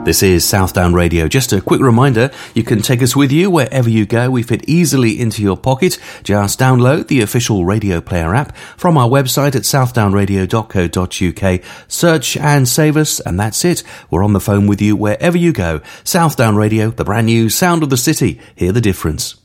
This is Southdown Radio. Just a quick reminder, you can take us with you wherever you go. We fit easily into your pocket. Just download the official Radio Player app from our website at southdownradio.co.uk. Search and save us, and that's it. We're on the phone with you wherever you go. Southdown Radio, the brand new sound of the city. Hear the difference.